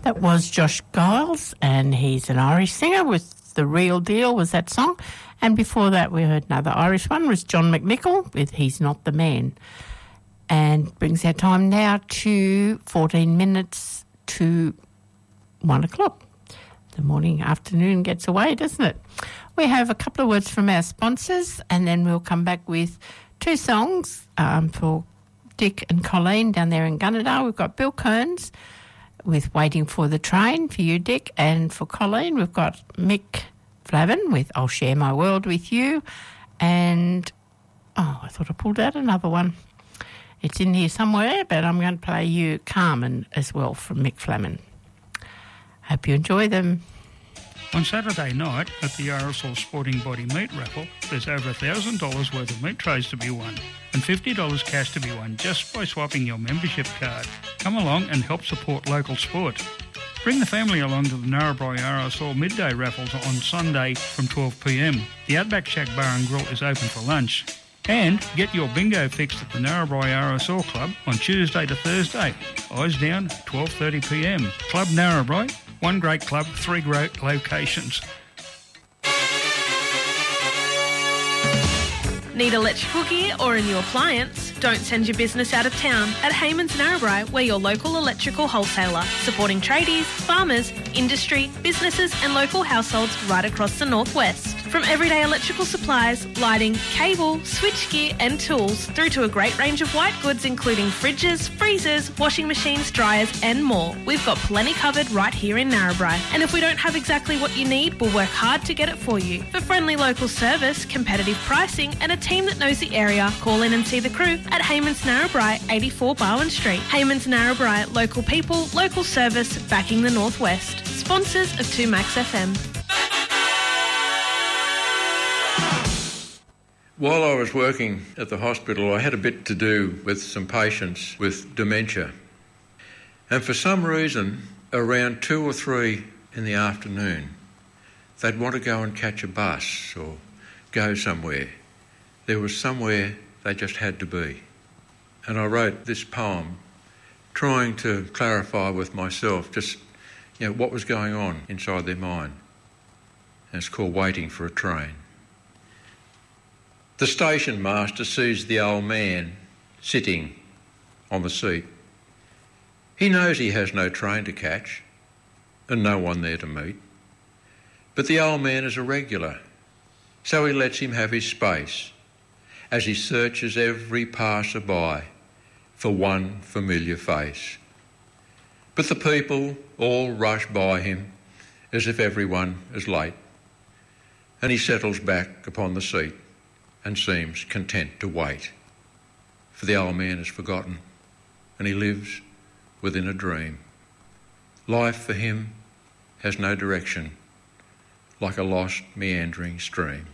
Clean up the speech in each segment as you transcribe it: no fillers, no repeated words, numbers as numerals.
That was Josh Giles, and he's an Irish singer with The Real Deal was that song. And before that we heard another Irish one, was John McNichol with He's Not the Man. And brings our time now to 14 minutes to 1 o'clock. The morning, afternoon gets away, doesn't it? We have a couple of words from our sponsors, and then we'll come back with two songs for Dick and Colleen down there in Gunnedah. We've got Bill Kearns with Waiting for the Train for you, Dick, and for Colleen we've got Mick Flavin with I'll Share My World with You, and I thought I pulled out another one. It's in here somewhere, but I'm going to play you Carmen as well from Mick Flavin. Hope you enjoy them. On Saturday night at the RSL Sporting Body Meat Raffle, there's over $1,000 worth of meat trays to be won and $50 cash to be won just by swapping your membership card. Come along and help support local sport. Bring the family along to the Narrabri RSL midday raffles on Sunday from 12 p.m. The Outback Shack Bar and Grill is open for lunch. And get your bingo fixed at the Narrabri RSL Club on Tuesday to Thursday. Eyes down, 12:30 p.m. Club Narrabri, one great club, three great locations. Need electrical gear or a new appliance? Don't send your business out of town at Hayman's Narrabri. We're your local electrical wholesaler, supporting tradies, farmers, industry, businesses and local households right across the northwest. From everyday electrical supplies, lighting, cable, switchgear and tools, through to a great range of white goods including fridges, freezers, washing machines, dryers and more. We've got plenty covered right here in Narrabri. And if we don't have exactly what you need, we'll work hard to get it for you. For friendly local service, competitive pricing and a team that knows the area, call in and see the crew at Hayman's Narrabri, 84 Barwon Street. Hayman's Narrabri, local people, local service, backing the northwest. Sponsors of 2Max FM. While I was working at the hospital, I had a bit to do with some patients with dementia. And for some reason, around 2 or 3 in the afternoon, they'd want to go and catch a bus or go somewhere. There was somewhere they just had to be. And I wrote this poem trying to clarify with myself just, what was going on inside their mind. And it's called Waiting for a Train. The station master sees the old man sitting on the seat. He knows he has no train to catch and no one there to meet. But the old man is a regular, so he lets him have his space as he searches every passer-by for one familiar face. But the people all rush by him as if everyone is late, and he settles back upon the seat and seems content to wait. For the old man is forgotten, and he lives within a dream. Life for him has no direction, like a lost meandering stream.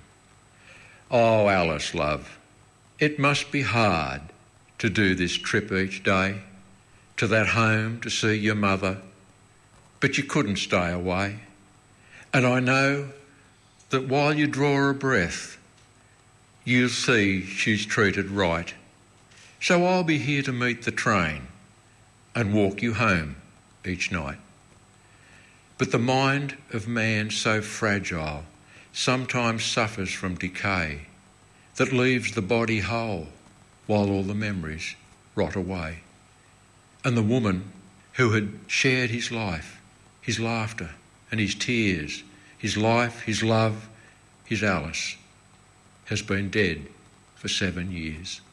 Oh, Alice, love, it must be hard to do this trip each day, to that home to see your mother, but you couldn't stay away. And I know that while you draw a breath, you'll see she's treated right. So I'll be here to meet the train and walk you home each night. But the mind of man so fragile sometimes suffers from decay that leaves the body whole while all the memories rot away. And the woman who had shared his life, his laughter and his tears, his life, his love, his Alice, has been dead for 7 years.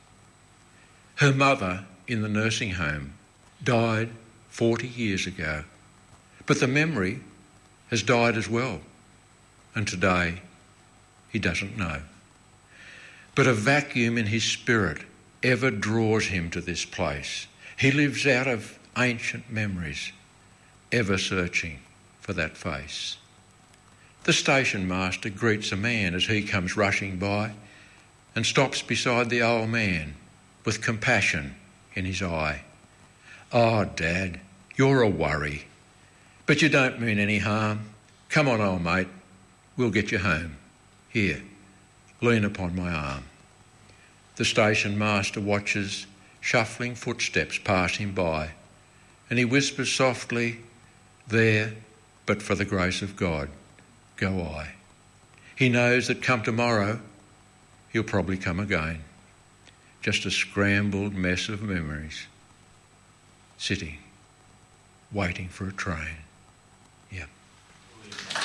Her mother in the nursing home died 40 years ago, but the memory has died as well, and today he doesn't know. But a vacuum in his spirit ever draws him to this place. He lives out of ancient memories, ever searching for that face. The station master greets a man as he comes rushing by and stops beside the old man with compassion in his eye. Oh, Dad, you're a worry, but you don't mean any harm. Come on, old mate, we'll get you home. Here, lean upon my arm. The station master watches shuffling footsteps pass him by, and he whispers softly, There, but for the grace of God, go I. He knows that come tomorrow, he'll probably come again. Just a scrambled mess of memories, sitting, waiting for a train. Yeah.